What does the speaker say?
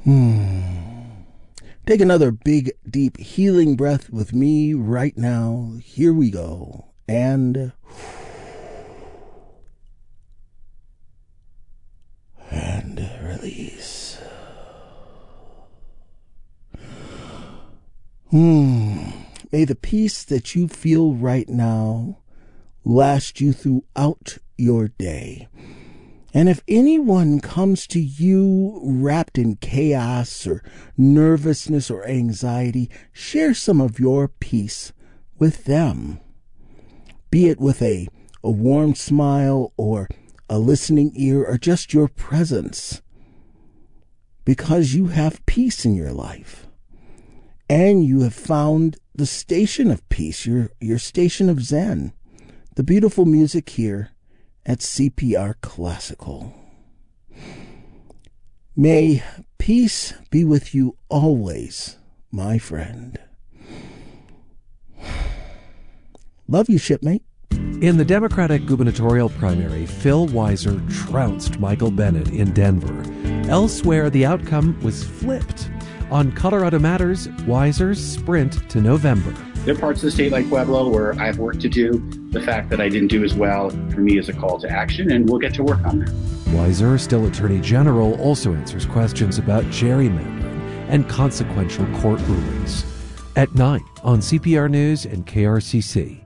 Take another big, deep, healing breath with me right now. Here we go. And release. May the peace that you feel right now last you throughout your day. And if anyone comes to you wrapped in chaos or nervousness or anxiety, share some of your peace with them. Be it with a warm smile or a listening ear or just your presence. Because you have peace in your life. And you have found the station of peace, your station of Zen. The beautiful music here at CPR Classical. May peace be with you always, my friend. Love you, shipmate. In the Democratic gubernatorial primary, Phil Weiser trounced Michael Bennet in Denver. Elsewhere, the outcome was flipped. On Colorado Matters, Weiser's sprint to November. There are parts of the state like Pueblo where I have work to do. The fact that I didn't do as well for me is a call to action, and we'll get to work on that. Weiser, still Attorney General, also answers questions about gerrymandering and consequential court rulings. At 9 on CPR News and KRCC.